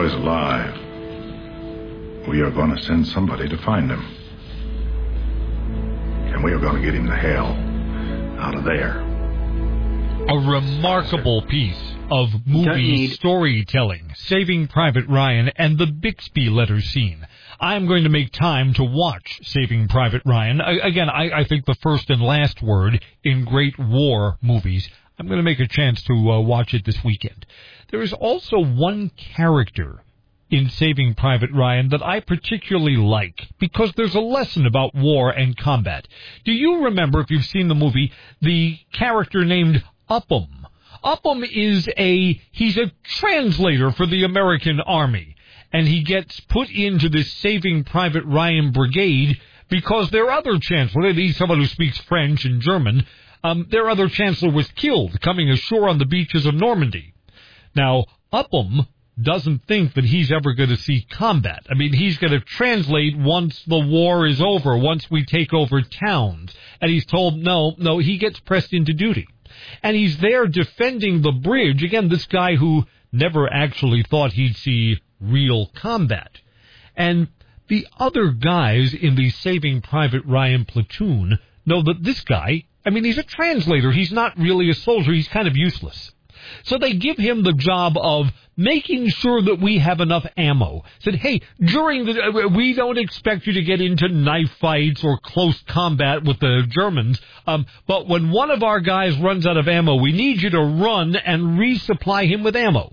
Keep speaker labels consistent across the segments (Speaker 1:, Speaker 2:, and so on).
Speaker 1: boy's alive. We are going to send somebody to find him. And we are going to get him the hell out of there.
Speaker 2: A remarkable piece of movie storytelling, Saving Private Ryan and the Bixby letter scene. I'm going to make time to watch Saving Private Ryan. Again, I think the first and last word in great war movies. I'm going to make a chance to watch it this weekend. There is also one character in Saving Private Ryan that I particularly like because there's a lesson about war and combat. Do you remember, if you've seen the movie, the character named Upham? Upham is he's a translator for the American Army, and he gets put into this Saving Private Ryan brigade because their other chancellor, they need someone who speaks French and German, their other chancellor was killed coming ashore on the beaches of Normandy. Now, Upham doesn't think that he's ever going to see combat. I mean, he's going to translate once the war is over, once we take over towns. And he's told, no, he gets pressed into duty. And he's there defending the bridge. Again, this guy who never actually thought he'd see real combat. And the other guys in the Saving Private Ryan platoon know that this guy, I mean, he's a translator. He's not really a soldier. He's kind of useless. So they give him the job of making sure that we have enough ammo. Said, hey, we don't expect you to get into knife fights or close combat with the Germans, but when one of our guys runs out of ammo, we need you to run and resupply him with ammo.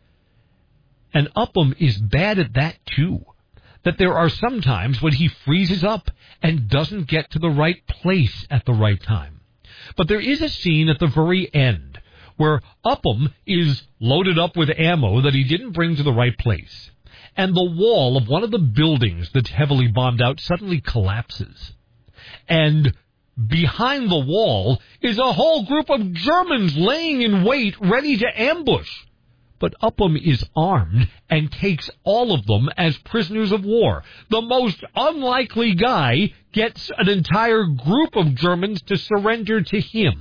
Speaker 2: And Upham is bad at that, too. That there are some times when he freezes up and doesn't get to the right place at the right time. But there is a scene at the very end where Upham is loaded up with ammo that he didn't bring to the right place. And the wall of one of the buildings that's heavily bombed out suddenly collapses. And behind the wall is a whole group of Germans laying in wait, ready to ambush. But Upham is armed and takes all of them as prisoners of war. The most unlikely guy gets an entire group of Germans to surrender to him.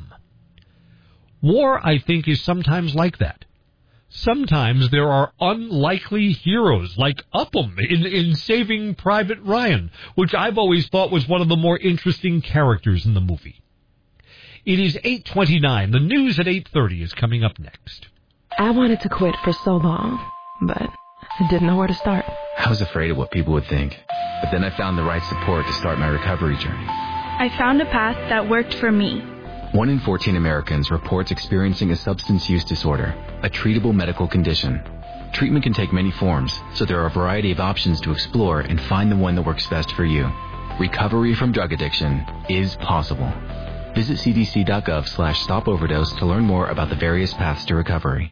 Speaker 2: War, I think, is sometimes like that. Sometimes there are unlikely heroes like Upham in Saving Private Ryan, which I've always thought was one of the more interesting characters in the movie. It is 8:29. The news at 8:30 is coming up next.
Speaker 3: I wanted to quit for so long, but I didn't know where to start.
Speaker 4: I was afraid of what people would think, but then I found the right support to start my recovery journey.
Speaker 5: I found a path that worked for me.
Speaker 4: 1 in 14 Americans reports experiencing a substance use disorder, a treatable medical condition. Treatment can take many forms, so there are a variety of options to explore and find the one that works best for you. Recovery from drug addiction is possible. Visit cdc.gov/stopoverdose to learn more about the various paths to recovery.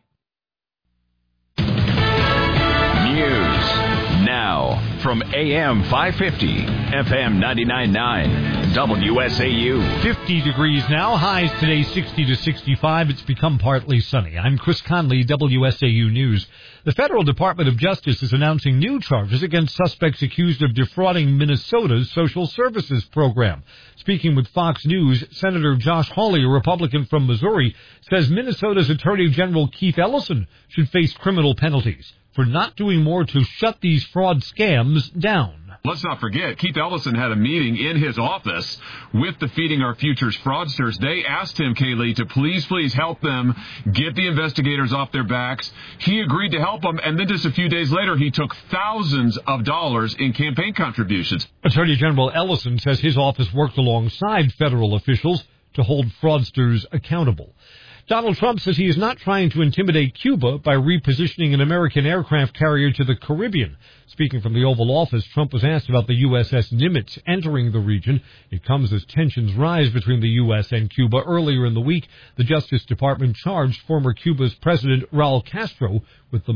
Speaker 6: News now from AM 550, FM 99.9, WSAU.
Speaker 2: 50 degrees now. Highs today 60 to 65. It's become partly sunny. I'm Chris Conley, WSAU News. The Federal Department of Justice is announcing new charges against suspects accused of defrauding Minnesota's social services program. Speaking with Fox News, Senator Josh Hawley, a Republican from Missouri, says Minnesota's Attorney General Keith Ellison should face criminal penalties for not doing more to shut these fraud scams down.
Speaker 7: Let's not forget, Keith Ellison had a meeting in his office with the Feeding Our Futures fraudsters. They asked him, Kaylee, to please help them get the investigators off their backs. He agreed to help them, and then just a few days later, he took thousands of dollars in campaign contributions.
Speaker 2: Attorney General Ellison says his office worked alongside federal officials to hold fraudsters accountable. Donald Trump says he is not trying to intimidate Cuba by repositioning an American aircraft carrier to the Caribbean. Speaking from the Oval Office, Trump was asked about the USS Nimitz entering the region. It comes as tensions rise between the U.S. and Cuba. Earlier in the week, the Justice Department charged former Cuba's President Raul Castro with the